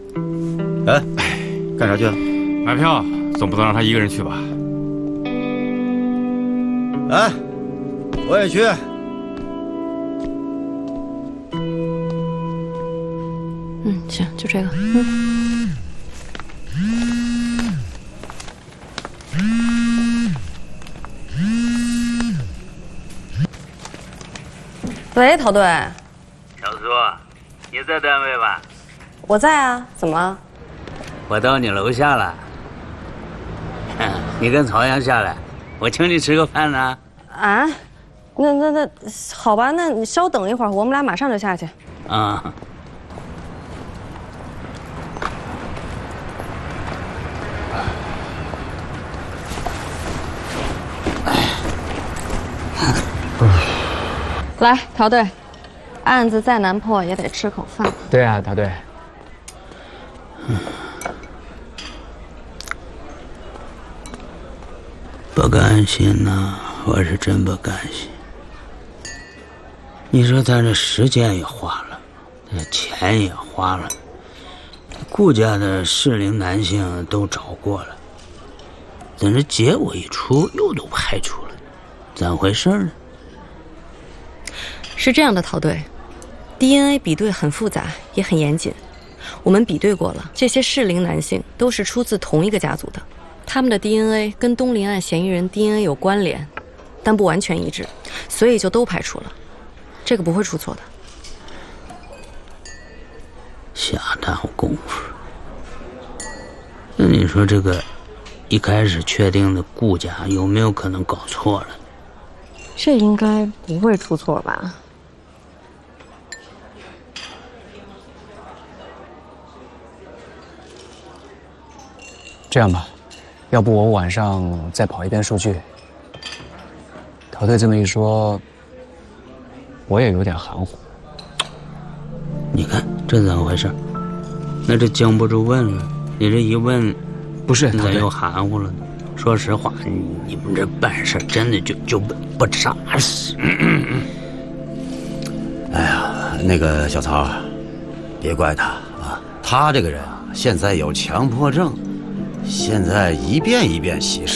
哎，干啥去？ 买票，总不能让他一个人去吧？ 哎，我也去。 行，就这个。喂，陶队。 小苏，你在单位吧？ 我在啊，怎么了？ 我到你楼下了。你跟曹阳下来，我请你吃个饭呢。 啊？那好吧，那你稍等一会儿，我们俩马上就下去。 啊。 来，陶队，案子再难破也得吃口饭。 对啊，陶队。 不甘心呐，我是真不甘心。你说咱这时间也花了，钱也花了，顾家的适龄男性都找过了，等这结果一出，又都排除了，咋回事呢？ 是这样的，陶队 ，DNA 比对很复杂，也很严谨。我们比对过了，这些适龄男性都是出自同一个家族的，他们的 DNA 跟东林案嫌疑人 DNA 有关联，但不完全一致，所以就都排除了。这个不会出错的。 下大功夫。那你说这个一开始确定的顾家有没有可能搞错了？ 这应该不会出错吧？ 这样吧，要不我晚上再跑一遍数据。陶队这么一说，我也有点含糊。 你看这怎么回事？那这经不住问了，你这一问， 不是你咋又含糊了呢？说实话，你们这办事真的就不扎实。 哎呀，那个小曹，别怪他啊，他这个人啊，现在有强迫症，现在一遍一遍洗